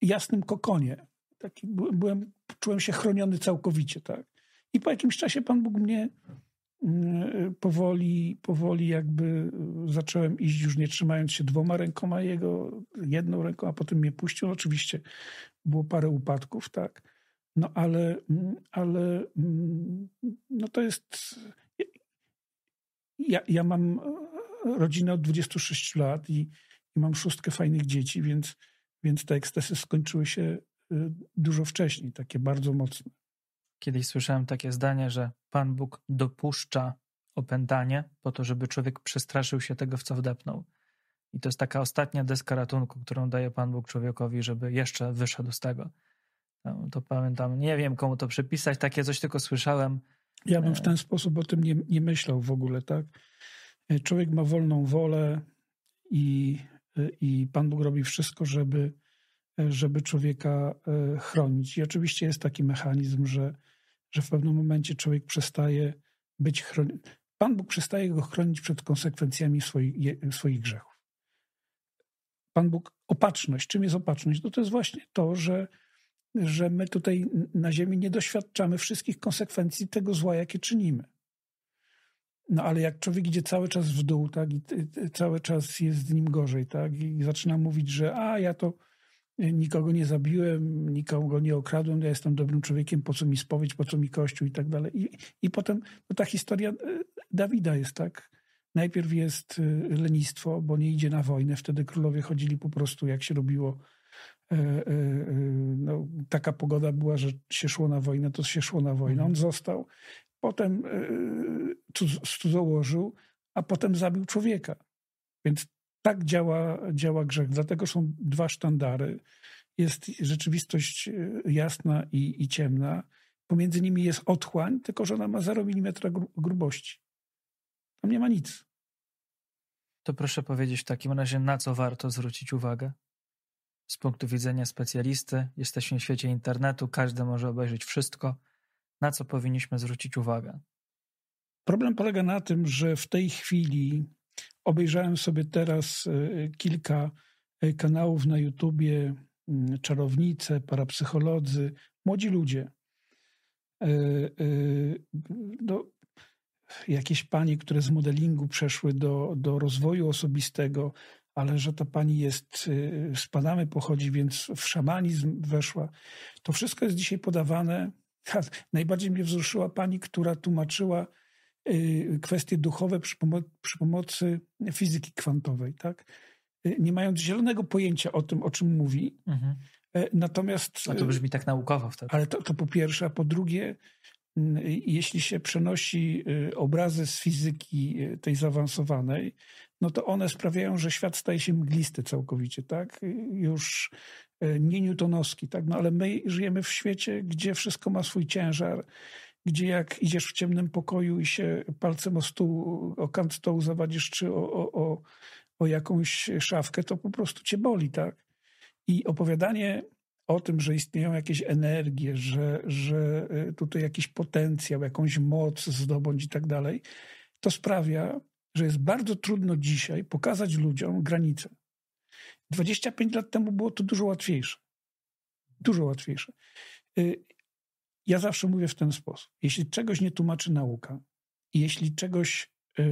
jasnym kokonie. Czułem się chroniony całkowicie, tak. I po jakimś czasie Pan Bóg mnie powoli jakby zacząłem iść, już nie trzymając się 2 rękoma jego, 1 ręką, a potem mnie puścił. Oczywiście było parę upadków, tak. No ale no to jest... Ja mam rodzinę od 26 lat i mam 6 fajnych dzieci, więc te ekstresy skończyły się dużo wcześniej, takie bardzo mocne. Kiedyś słyszałem takie zdanie, że Pan Bóg dopuszcza opętanie po to, żeby człowiek przestraszył się tego, w co wdepnął. I to jest taka ostatnia deska ratunku, którą daje Pan Bóg człowiekowi, żeby jeszcze wyszedł z tego. To pamiętam, nie wiem komu to przypisać, takie coś tylko słyszałem. Ja bym w ten sposób o tym nie myślał w ogóle, tak? Człowiek ma wolną wolę i Pan Bóg robi wszystko, żeby człowieka chronić. I oczywiście jest taki mechanizm, że w pewnym momencie człowiek przestaje być chroniony. Pan Bóg przestaje go chronić przed konsekwencjami swoich grzechów. Pan Bóg, opatrzność. Czym jest opatrzność? No to jest właśnie to, że my tutaj na ziemi nie doświadczamy wszystkich konsekwencji tego zła, jakie czynimy. No ale jak człowiek idzie cały czas w dół, tak, i cały czas jest z nim gorzej, tak, i zaczyna mówić, że ja to nikogo nie zabiłem, nikogo nie okradłem, ja jestem dobrym człowiekiem, po co mi spowiedź, po co mi Kościół i tak dalej. I potem ta historia Dawida jest, tak. Najpierw jest lenistwo, bo nie idzie na wojnę. Wtedy królowie chodzili po prostu, jak się robiło. No, taka pogoda była, że się szło na wojnę, to się szło na wojnę. On został, potem cudzołożył, a potem zabił człowieka. Więc tak działa grzech. Dlatego są 2 sztandary. Jest rzeczywistość jasna i ciemna. Pomiędzy nimi jest otchłań, tylko że ona ma 0 mm grubości. Tam nie ma nic. To proszę powiedzieć w takim razie, na co warto zwrócić uwagę? Z punktu widzenia specjalisty, jesteśmy w świecie internetu, każdy może obejrzeć wszystko. Na co powinniśmy zwrócić uwagę? Problem polega na tym, że w tej chwili obejrzałem sobie teraz kilka kanałów na YouTubie, czarownice, parapsycholodzy, młodzi ludzie. No, jakieś panie, które z modelingu przeszły do rozwoju osobistego, ale że ta pani jest z Panamy pochodzi, więc w szamanizm weszła. To wszystko jest dzisiaj podawane. Najbardziej mnie wzruszyła pani, która tłumaczyła kwestie duchowe przy pomocy fizyki kwantowej, tak? Nie mając zielonego pojęcia o tym, o czym mówi. Mhm. Natomiast... A to brzmi tak naukowo wtedy. Ale to po pierwsze, a po drugie, jeśli się przenosi obrazy z fizyki tej zaawansowanej, no to one sprawiają, że świat staje się mglisty całkowicie, tak? Już nie newtonowski, tak? No ale my żyjemy w świecie, gdzie wszystko ma swój ciężar, gdzie jak idziesz w ciemnym pokoju i się palcem o kant stołu zawadzisz, czy o jakąś szafkę, to po prostu cię boli, tak? I opowiadanie o tym, że istnieją jakieś energie, że tutaj jakiś potencjał, jakąś moc zdobądź i tak dalej, to sprawia, że jest bardzo trudno dzisiaj pokazać ludziom granicę. 25 lat temu było to dużo łatwiejsze. Dużo łatwiejsze. Ja zawsze mówię w ten sposób. Jeśli czegoś nie tłumaczy nauka i jeśli czegoś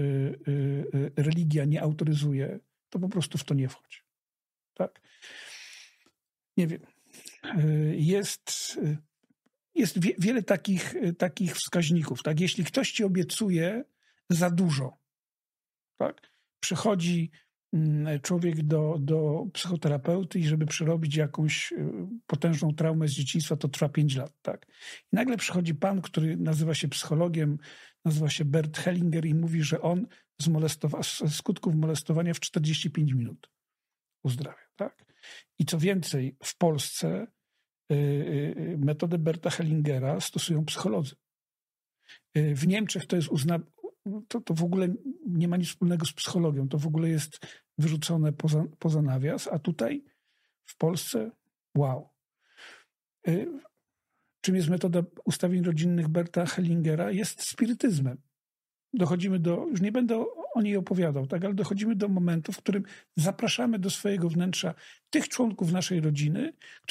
religia nie autoryzuje, to po prostu w to nie wchodź. Tak? Nie wiem. Jest wiele takich wskaźników. Tak? Jeśli ktoś ci obiecuje za dużo, tak? Przychodzi człowiek do psychoterapeuty i żeby przerobić jakąś potężną traumę z dzieciństwa, to trwa 5 lat. Tak? I nagle przychodzi pan, który nazywa się psychologiem, nazywa się Bert Hellinger i mówi, że on z skutków molestowania w 45 minut uzdrawia. Tak? I co więcej, w Polsce metodę Berta Hellingera stosują psycholodzy. W Niemczech to jest to w ogóle nie ma nic wspólnego z psychologią. To w ogóle jest wyrzucone poza nawias, a tutaj w Polsce wow. Czym jest metoda ustawień rodzinnych Berta Hellingera? Jest spirytyzmem. Dochodzimy już nie będę o niej opowiadał, tak, ale dochodzimy do momentu, w którym zapraszamy do swojego wnętrza tych członków naszej rodziny,